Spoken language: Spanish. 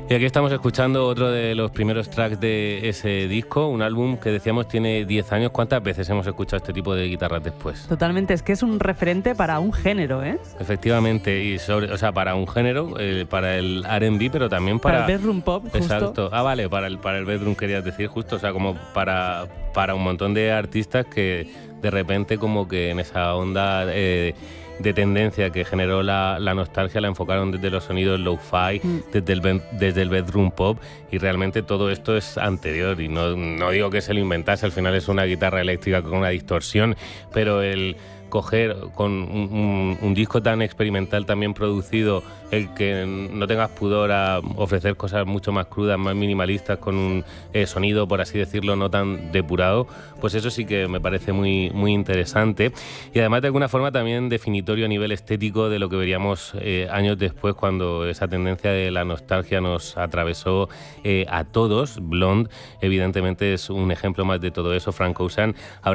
Y aquí estamos escuchando otro de los primeros tracks de ese disco, un álbum que decíamos tiene 10 años. ¿Cuántas veces hemos escuchado este tipo de guitarras después? Totalmente, es que es un referente para un género, ¿eh? Efectivamente, y para un género, para el R&B, pero también para el bedroom pop, justo. Exacto. Ah, vale, para el bedroom querías decir, justo, como para un montón de artistas que de repente como que en esa onda de tendencia que generó la nostalgia la enfocaron desde los sonidos lo-fi, desde el bedroom pop, y realmente todo esto es anterior, y no digo que se lo inventase, al final es una guitarra eléctrica con una distorsión, pero el coger con un disco tan experimental, tan bien producido, el que no tengas pudor a ofrecer cosas mucho más crudas, más minimalistas, con un sonido, por así decirlo, no tan depurado, pues eso sí que me parece muy, muy interesante, y además de alguna forma también definitorio a nivel estético de lo que veríamos años después, cuando esa tendencia de la nostalgia nos atravesó a todos. Blonde evidentemente es un ejemplo más de todo eso. Frank Ocean